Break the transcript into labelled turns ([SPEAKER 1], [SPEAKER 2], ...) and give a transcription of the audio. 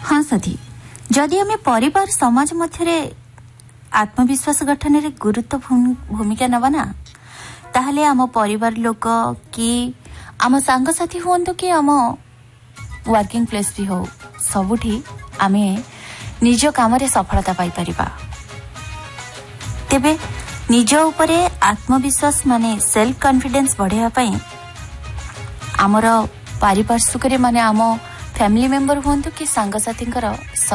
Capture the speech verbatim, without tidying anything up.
[SPEAKER 1] हाँ साथी, जदि आम परिवार समाज मध्य आत्मविश्वास गठन में गुरुत्व भूमिका नवा ना ताहले आम परिवार लोक कि आम सांगसाथी हुंतु कि आम वर्किंग प्लेस भी हो सबुठी आमे निज काम रे सफलता पाई परिबा। तेबे निज उपरे आत्मविश्वास माने सेल्फ कॉन्फिडेंस बढ़ावा पई आमर पारिपार्श्विक माने आम फैमिली मेंबर हुंतु कि सांगसाथी